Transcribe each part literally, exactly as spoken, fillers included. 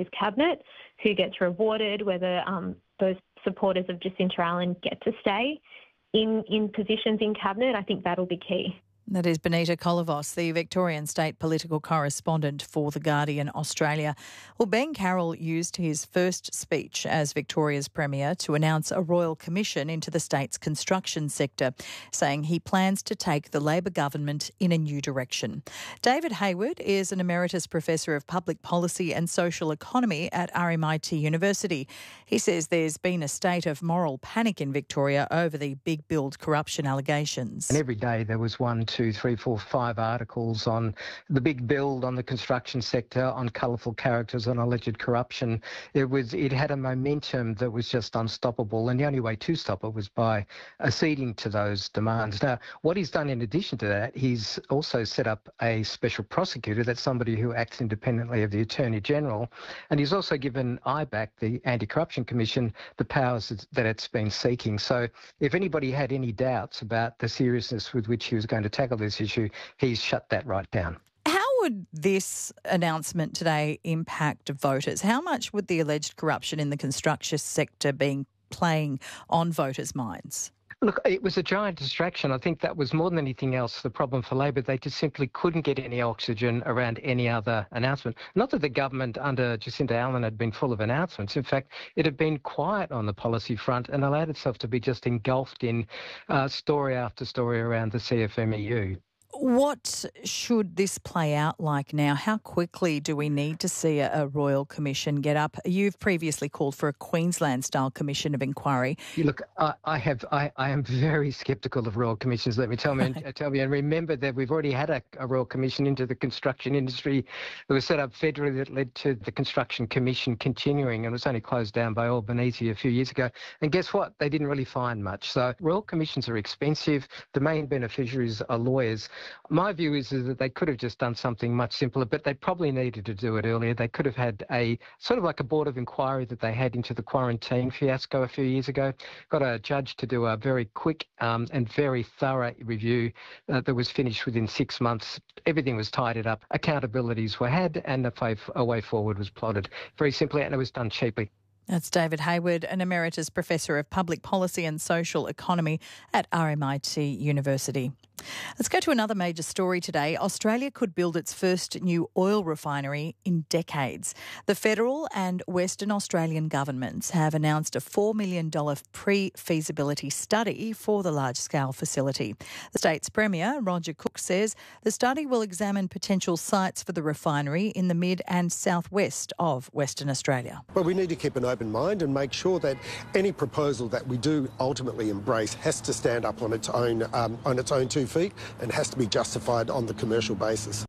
his cabinet, who gets rewarded, whether um, those supporters of Jacinta Allen get to stay in, in positions in cabinet. I think that'll be key. That is Benita Kolovos, the Victorian state political correspondent for The Guardian Australia. Well, Ben Carroll used his first speech as Victoria's Premier to announce a royal commission into the state's construction sector, saying he plans to take the Labor government in a new direction. David Hayward is an Emeritus Professor of Public Policy and Social Economy at R M I T University. He says there's been a state of moral panic in Victoria over the big build corruption allegations. And every day there was one, two, three, four, five articles on the big build, on the construction sector, on colourful characters, on alleged corruption. It was, it had a momentum that was just unstoppable, and the only way to stop it was by acceding to those demands. Now, what he's done in addition to that, he's also set up a special prosecutor, that's somebody who acts independently of the Attorney General, and he's also given I B A C, the Anti-Corruption Commission, the powers that it's been seeking. So if anybody had any doubts about the seriousness with which he was going to tackle this issue, he's shut that right down. How would this announcement today impact voters? How much would the alleged corruption in the construction sector being playing on voters' minds? Look, it was a giant distraction. I think that was more than anything else the problem for Labor. They just simply couldn't get any oxygen around any other announcement. Not that the government under Jacinta Allen had been full of announcements. In fact, it had been quiet on the policy front and allowed itself to be just engulfed in uh, story after story around the C F M E U. What should this play out like now? How quickly do we need to see a, a Royal Commission get up? You've previously called for a Queensland-style commission of inquiry. You look, I, I have, I, I am very sceptical of Royal Commissions. Let me tell me, and, tell me, and remember that we've already had a, a Royal Commission into the construction industry that was set up federally that led to the Construction Commission continuing, and was only closed down by Albanese a few years ago. And guess what? They didn't really find much. So Royal Commissions are expensive. The main beneficiaries are lawyers. My view is, is that they could have just done something much simpler, but they probably needed to do it earlier. They could have had a sort of like a board of inquiry that they had into the quarantine fiasco a few years ago. Got a judge to do a very quick um, and very thorough review uh, that was finished within six months. Everything was tidied up. Accountabilities were had, and a, a way forward was plotted. Very simply, and it was done cheaply. That's David Hayward, an Emeritus Professor of Public Policy and Social Economy at R M I T University. Let's go to another major story today. Australia could build its first new oil refinery in decades. The federal and Western Australian governments have announced a four million dollars pre-feasibility study for the large-scale facility. The state's Premier, Roger Cook, says the study will examine potential sites for the refinery in the mid and southwest of Western Australia. But we need to keep an open mind and make sure that any proposal that we do ultimately embrace has to stand up on its own um, on its own two feet and has to be justified on the commercial basis.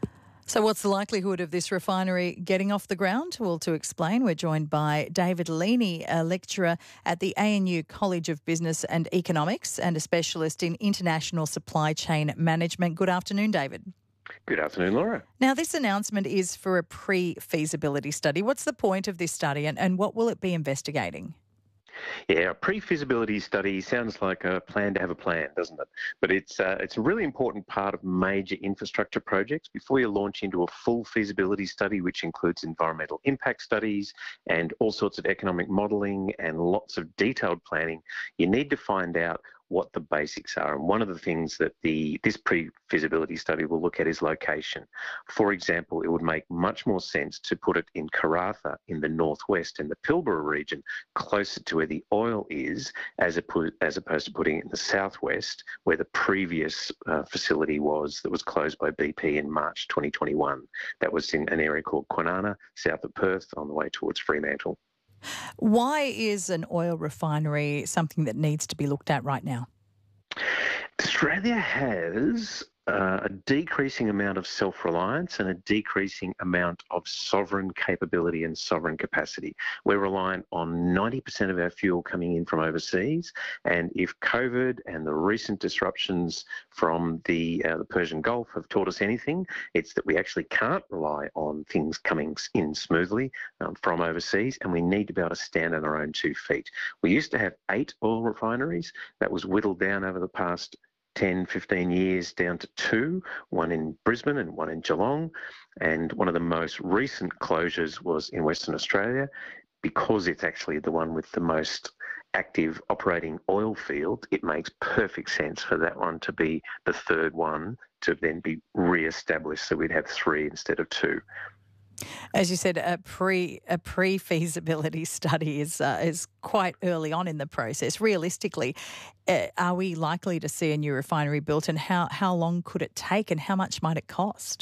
So what's the likelihood of this refinery getting off the ground? Well, to explain, we're joined by David Leaney, a lecturer at the A N U College of Business and Economics and a specialist in international supply chain management. Good afternoon, David. Good afternoon, Laura. Now, this announcement is for a pre-feasibility study. What's the point of this study and, and what will it be investigating? Yeah, a pre-feasibility study sounds like a plan to have a plan, doesn't it? But it's uh, it's a really important part of major infrastructure projects. Before you launch into a full feasibility study, which includes environmental impact studies and all sorts of economic modelling and lots of detailed planning, you need to find out what the basics are. And one of the things that the this pre-feasibility study will look at is location. For example, it would make much more sense to put it in Karratha in the northwest, in the Pilbara region, closer to where the oil is, as, opposed, as opposed to putting it in the southwest, where the previous uh, facility was that was closed by B P in March twenty twenty-one. That was in an area called Kwinana, south of Perth, on the way towards Fremantle. Why is an oil refinery something that needs to be looked at right now? Australia has uh, a decreasing amount of self-reliance and a decreasing amount of sovereign capability and sovereign capacity. We're reliant on ninety percent of our fuel coming in from overseas, and if COVID and the recent disruptions from the, uh, the Persian Gulf have taught us anything, it's that we actually can't rely on things coming in smoothly um, from overseas, and we need to be able to stand on our own two feet. We used to have eight oil refineries. That was whittled down over the past ten, fifteen years down to two, one in Brisbane and one in Geelong. And one of the most recent closures was in Western Australia, because it's actually the one with the most active operating oil field. It makes perfect sense for that one to be the third one to then be re-established, so we'd have three instead of two. As you said, a pre a pre-feasibility study is uh, is quite early on in the process. Realistically, uh, are we likely to see a new refinery built, and how, how long could it take, and how much might it cost?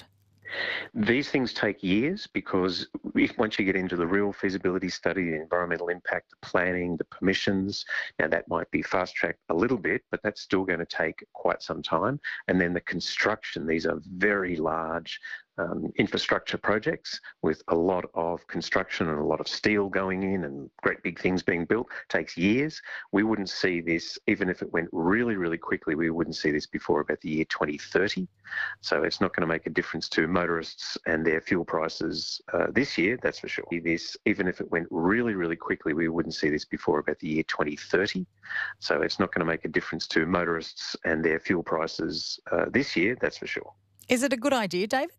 These things take years, because if, once you get into the real feasibility study, the environmental impact, the planning, the permissions, now that might be fast-tracked a little bit, but that's still going to take quite some time. And then the construction, these are very large Um, infrastructure projects with a lot of construction and a lot of steel going in and great big things being built. Takes years. We wouldn't see this, even if it went really, really quickly, we wouldn't see this before about the year twenty thirty. So it's not going to make a difference to motorists and their fuel prices uh, this year, that's for sure. This, even if it went really, really quickly, we wouldn't see this before about the year twenty thirty. So it's not going to make a difference to motorists and their fuel prices uh, this year, that's for sure. Is it a good idea, David?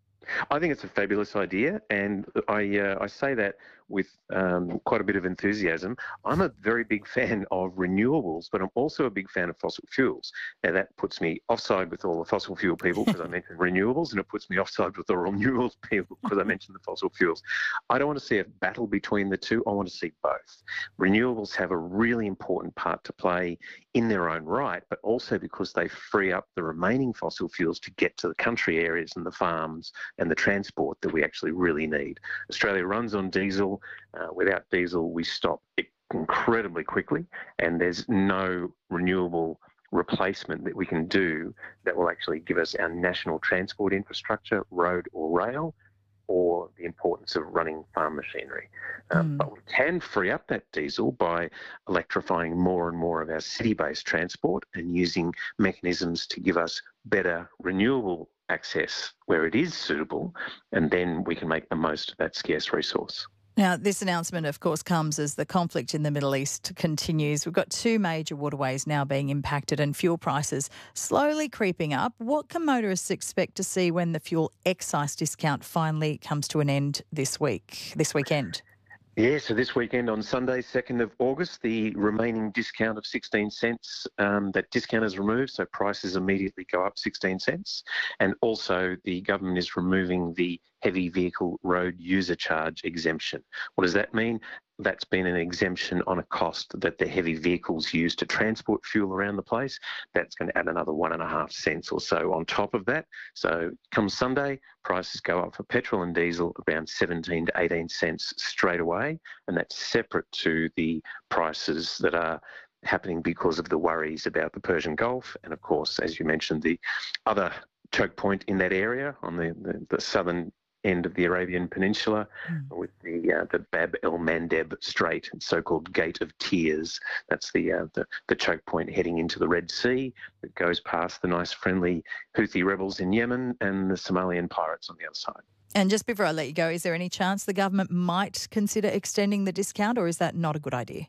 I think it's a fabulous idea, and I uh, I say that with um, quite a bit of enthusiasm. I'm a very big fan of renewables, but I'm also a big fan of fossil fuels. Now, that puts me offside with all the fossil fuel people because I mentioned renewables, and it puts me offside with the renewables people because I mentioned the fossil fuels. I don't want to see a battle between the two. I want to see both. Renewables have a really important part to play in their own right, but also because they free up the remaining fossil fuels to get to the country areas and the farms and the transport that we actually really need. Australia runs on diesel. Uh, without diesel, we stop incredibly quickly, and there's no renewable replacement that we can do that will actually give us our national transport infrastructure, road or rail, or the importance of running farm machinery. Um, mm. But we can free up that diesel by electrifying more and more of our city-based transport and using mechanisms to give us better renewable access where it is suitable, and then we can make the most of that scarce resource. Now, this announcement, of course, comes as the conflict in the Middle East continues. We've got two major waterways now being impacted and fuel prices slowly creeping up. What can motorists expect to see when the fuel excise discount finally comes to an end this week, this weekend? Yeah, so this weekend on Sunday, second of August, the remaining discount of sixteen cents, um, that discount is removed, so prices immediately go up sixteen cents. And also the government is removing the heavy vehicle road user charge exemption. What does that mean? That's been an exemption on a cost that the heavy vehicles use to transport fuel around the place. That's going to add another one and a half cents or so on top of that. So come Sunday, prices go up for petrol and diesel around seventeen to eighteen cents straight away. And that's separate to the prices that are happening because of the worries about the Persian Gulf. And of course, as you mentioned, the other choke point in that area on the, the, the southern end of the Arabian Peninsula mm. with the uh, the Bab el Mandeb Strait, so-called Gate of Tears. That's the, uh, the the choke point heading into the Red Sea that goes past the nice friendly Houthi rebels in Yemen and the Somalian pirates on the other side. And just before I let you go, is there any chance the government might consider extending the discount, or is that not a good idea?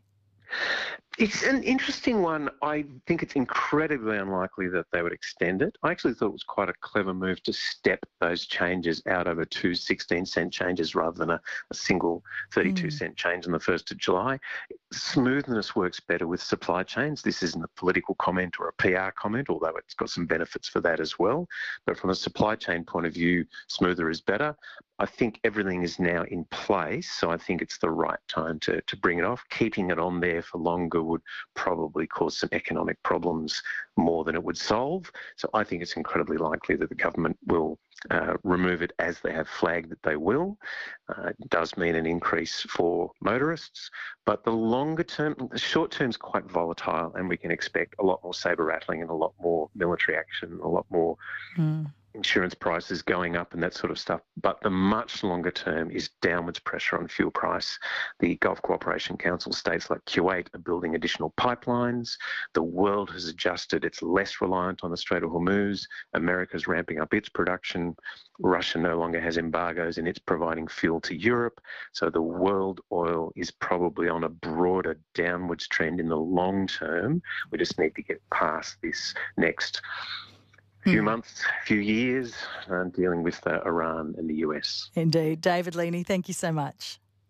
It's an interesting one. I think it's incredibly unlikely that they would extend it. I actually thought it was quite a clever move to step those changes out over two sixteen-cent changes rather than a, a single thirty-two cent mm. change on the first of July. Smoothness works better with supply chains. This isn't a political comment or a P R comment, although it's got some benefits for that as well. But from a supply chain point of view, smoother is better. I think everything is now in place, so I think it's the right time to, to bring it off. Keeping it on there for longer would probably cause some economic problems more than it would solve. So I think it's incredibly likely that the government will uh, remove it as they have flagged that they will. Uh, it does mean an increase for motorists, but the longer term, the short term is quite volatile, and we can expect a lot more sabre rattling and a lot more military action, a lot more mm. insurance prices going up and that sort of stuff. But the much longer term is downwards pressure on fuel price. The Gulf Cooperation Council states like Kuwait are building additional pipelines. The world has adjusted. It's less reliant on the Strait of Hormuz. America's ramping up its production. Russia no longer has embargoes and it's providing fuel to Europe. So the world oil is probably on a broader downwards trend in the long term. We just need to get past this next few mm. months, few years, uh, dealing with uh, Iran and the U S. Indeed. David Leaney, thank you so much.